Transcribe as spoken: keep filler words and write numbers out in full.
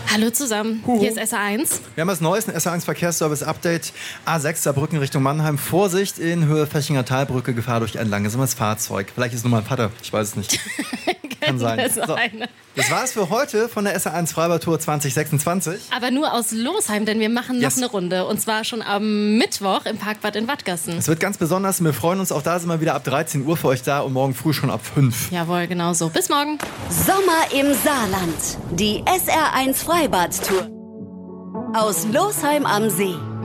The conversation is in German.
Hallo zusammen, Huhu. Hier ist S R eins. Wir haben das neueste S R eins Verkehrsservice Update. A sechs Saarbrücken Richtung Mannheim. Vorsicht in Höhe Fächinger Talbrücke, Gefahr durch ein langsames Fahrzeug. Vielleicht ist es nur mein Vater, ich weiß es nicht. Kann sein. So, das war's für heute von der S R eins Freibad-Tour zwanzig sechsundzwanzig. Aber nur aus Losheim, denn wir machen noch Yes. eine Runde. Und zwar schon am Mittwoch im Parkbad in Wattgassen. Es wird ganz besonders. Wir freuen uns. Auch da sind wir wieder ab dreizehn Uhr für euch da und morgen früh schon ab fünf. Jawohl, genau so. Bis morgen. Sommer im Saarland. Die S R eins Freibad-Tour. Aus Losheim am See.